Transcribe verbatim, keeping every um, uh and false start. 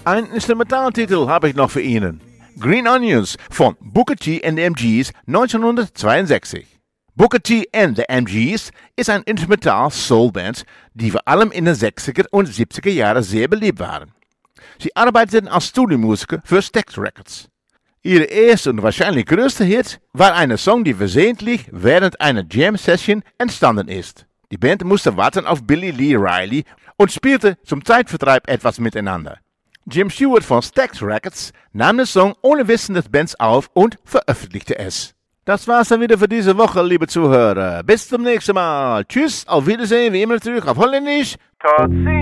Ein Instrumentaltitel habe ich noch für Ihnen. Green Onions von Booker T and the M Gs neunzehnhundertzweiundsechzig. Booker T and the M Gs ist ein Instrumental-Soul-Band, die vor allem in den sechziger und siebziger Jahren sehr beliebt waren. Sie arbeiteten als Studiomusiker für Stax Records. Ihre erste und wahrscheinlich größte Hit war ein Song, die versehentlich während einer Jam-Session entstanden ist. Die Band musste warten auf Billy Lee Riley und spielte zum Zeitvertreib etwas miteinander. Jim Stewart von Stax Records nahm den Song ohne Wissen des Bands auf und veröffentlichte es. Das war's dann wieder für diese Woche, liebe Zuhörer. Bis zum nächsten Mal. Tschüss, auf Wiedersehen, wie immer natürlich auf Holländisch. Tot ziens!